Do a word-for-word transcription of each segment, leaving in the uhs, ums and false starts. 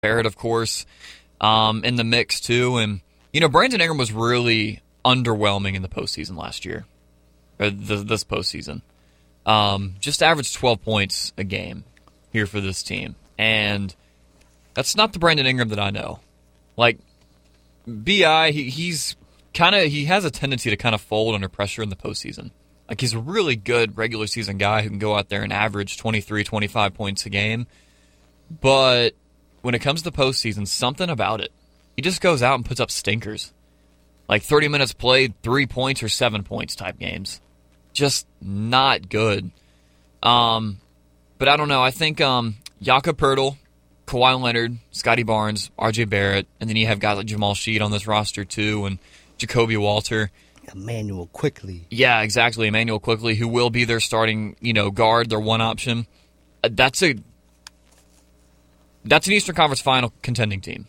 Barrett, of course, um, in the mix too. And, you know, Brandon Ingram was really underwhelming in the postseason last year, or th- this postseason. Um, just averaged twelve points a game here for this team. And that's not the Brandon Ingram that I know. Like, B I, he, he's kind of, he has a tendency to kind of fold under pressure in the postseason. Like, he's a really good regular season guy who can go out there and average twenty-three, twenty-five points a game. But when it comes to the postseason, something about it, he just goes out and puts up stinkers. Like thirty minutes played, three points or seven points type games. Just not good. Um, but I don't know. I think um, Jakob Poeltl, Kawhi Leonard, Scotty Barnes, R J Barrett, and then you have guys like Jamal Sheed on this roster too, and Jacoby Walter. Emmanuel Quickley. Yeah, exactly. Emmanuel Quickley, who will be their starting, you know, guard, their one option. Uh, that's a that's an Eastern Conference Final contending team.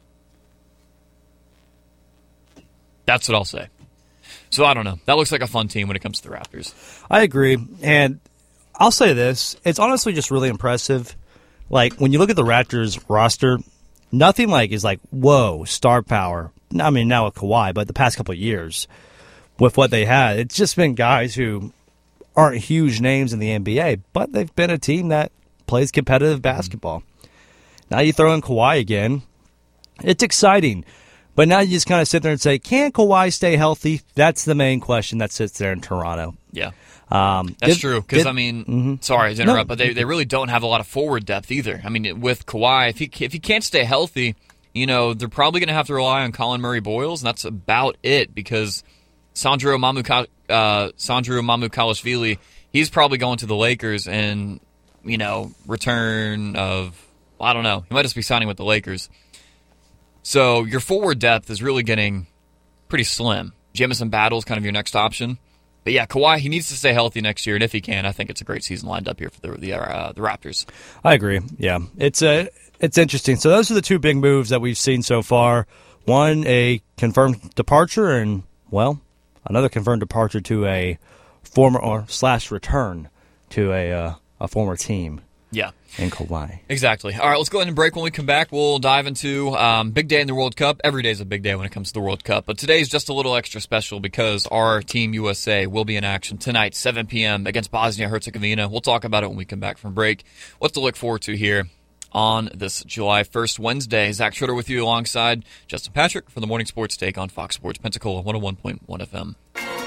That's what I'll say. So I don't know. That looks like a fun team when it comes to the Raptors. I agree, and I'll say this: it's honestly just really impressive. Like when you look at the Raptors roster, nothing like is like whoa star power. I mean, now with Kawhi, but the past couple of years with what they had, it's just been guys who aren't huge names in the N B A, but they've been a team that plays competitive basketball. Mm-hmm. Now you throw in Kawhi again. It's exciting. But now you just kind of sit there and say, can Kawhi stay healthy? That's the main question that sits there in Toronto. Yeah. Um, That's did, true. Because, did, I mean, mm-hmm. sorry to interrupt, no. but they, they really don't have a lot of forward depth either. I mean, with Kawhi, if he, if he can't stay healthy, you know, they're probably going to have to rely on Colin Murray-Boyles, and that's about it because Sandro Mamu, uh, Sandro Mamukelashvili, he's probably going to the Lakers and, you know, return of, I don't know, he might just be signing with the Lakers. So your forward depth is really getting pretty slim. Jamison Battle is kind of your next option. But yeah, Kawhi, he needs to stay healthy next year, and if he can, I think it's a great season lined up here for the the, uh, the Raptors. I agree. Yeah, it's uh, it's interesting. So those are the two big moves that we've seen so far. One, a confirmed departure, and, well, another confirmed departure to a former or slash return to a uh, a former team. Yeah. And Kawhi. Exactly. All right, let's go ahead and break. When we come back, we'll dive into um, big day in the World Cup. Every day is a big day when it comes to the World Cup, but today's just a little extra special because our Team U S A will be in action tonight, seven p.m. against Bosnia-Herzegovina. We'll talk about it when we come back from break. What's to look forward to here on this July first, Wednesday. Zach Schroeder with you alongside Justin Patrick for the Morning Sports Take on Fox Sports Pensacola one oh one point one F M.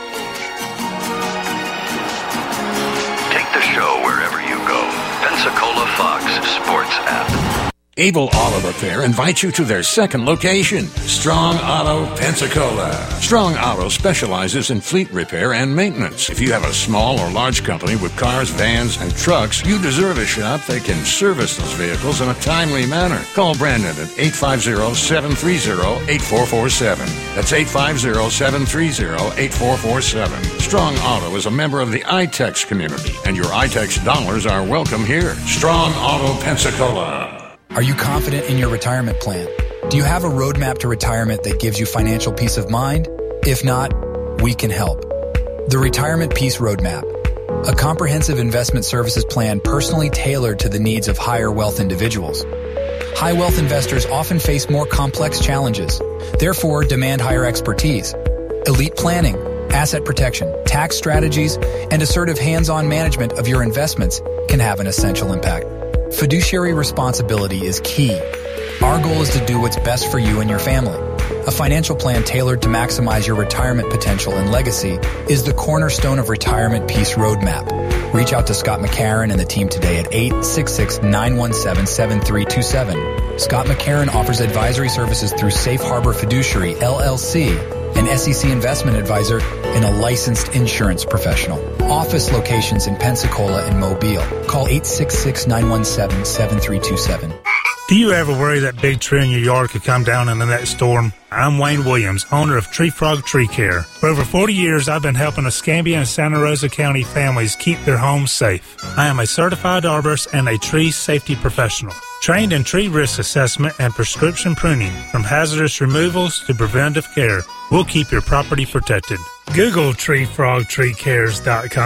Take the show wherever you go. Pensacola Fox Sports App. Able Auto Repair invites you to their second location, Strong Auto Pensacola. Strong Auto specializes in fleet repair and maintenance. If you have a small or large company with cars, vans, and trucks, you deserve a shop that can service those vehicles in a timely manner. Call Brandon at eight five zero, seven three zero, eight four four seven. That's eight five zero, seven three zero, eight four four seven. Strong Auto is a member of the I TEX community, and your I TEX dollars are welcome here. Strong Auto Pensacola. Are you confident in your retirement plan? Do you have a roadmap to retirement that gives you financial peace of mind? If not, we can help. The Retirement Peace Roadmap, a comprehensive investment services plan personally tailored to the needs of higher wealth individuals. High wealth investors often face more complex challenges, therefore demand higher expertise. Elite planning, asset protection, tax strategies, and assertive hands-on management of your investments can have an essential impact. Fiduciary responsibility is key. Our goal is to do what's best for you and your family. A financial plan tailored to maximize your retirement potential and legacy is the cornerstone of Retirement Peace Roadmap. Reach out to Scott McCarron and the team today at eight six six, nine one seven, seven three two seven. Scott McCarron offers advisory services through Safe Harbor Fiduciary, L L C, an S E C investment advisor, and a licensed insurance professional. Office locations in Pensacola and Mobile. Call eight six six, nine one seven, seven three two seven. Do you ever worry that big tree in your yard could come down in the next storm? I'm Wayne Williams, owner of Tree Frog Tree Care. For over forty years, I've been helping Escambia and Santa Rosa County families keep their homes safe. I am a certified arborist and a tree safety professional, trained in tree risk assessment and prescription pruning. From hazardous removals to preventive care, we'll keep your property protected. Google tree frog tree cares dot com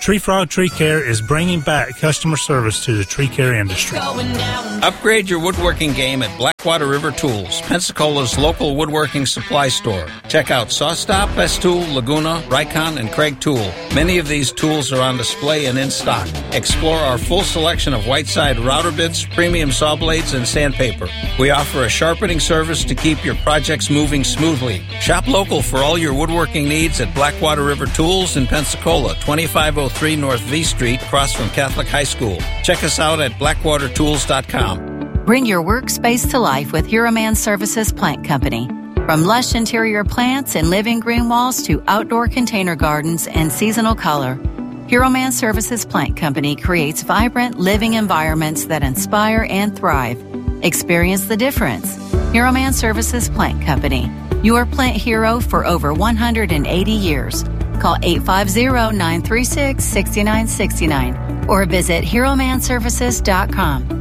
Tree Frog Tree Care is bringing back customer service to the tree care industry. Upgrade your woodworking game at Blackwater River Tools, Pensacola's local woodworking supply store. Check out SawStop, Festool, Laguna, Rycon, and Craig Tool. Many of these tools are on display and in stock. Explore our full selection of Whiteside router bits, premium saw blades, and sandpaper. We offer a sharpening service to keep your projects moving smoothly. Shop local for all your woodworking needs at Blackwater River Tools in Pensacola, twenty-five oh three North V Street, across from Catholic High School. Check us out at blackwater tools dot com. Bring your workspace to life with Hero Man Services Plant Company. From lush interior plants and living green walls to outdoor container gardens and seasonal color, Hero Man Services Plant Company creates vibrant living environments that inspire and thrive. Experience the difference. Hero Man Services Plant Company, your plant hero for over one hundred eighty years. Call eight five zero, nine three six, six nine six nine or visit hero man services dot com.